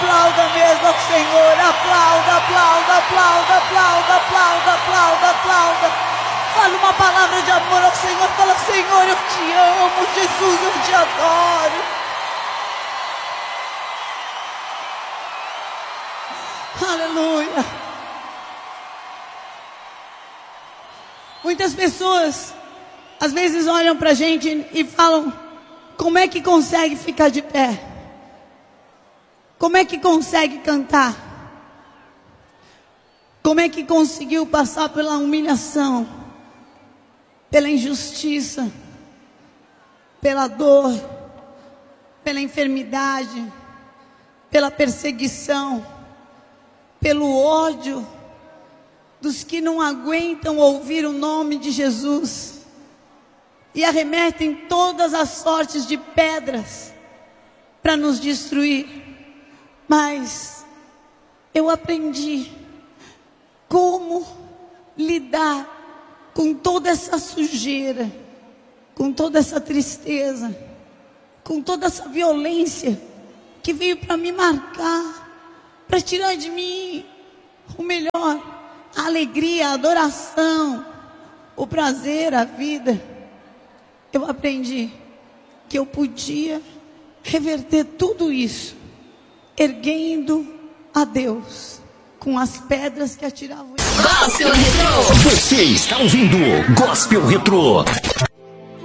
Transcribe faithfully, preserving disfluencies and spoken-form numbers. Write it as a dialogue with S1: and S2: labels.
S1: aplauda mesmo ao Senhor, aplauda, aplauda, aplauda, aplauda, aplauda, aplauda, aplauda. Fala uma palavra de amor ao Senhor, fala: Senhor, eu te amo, Jesus, eu te adoro. Aleluia. Muitas pessoas às vezes olham pra gente e falam: como é que consegue ficar de pé? Como é que consegue cantar? Como é que conseguiu passar pela humilhação, pela injustiça, pela dor, pela enfermidade, pela perseguição, pelo ódio dos que não aguentam ouvir o nome de Jesus e arremetem todas as sortes de pedras para nos destruir. Mas eu aprendi como lidar com toda essa sujeira, com toda essa tristeza, com toda essa violência que veio para me marcar, para tirar de mim o melhor, a alegria, a adoração, o prazer, a vida. Eu aprendi que eu podia reverter tudo isso erguendo a Deus com as pedras que atiravam.
S2: Gospel Retro. Você está ouvindo Gospel Retro.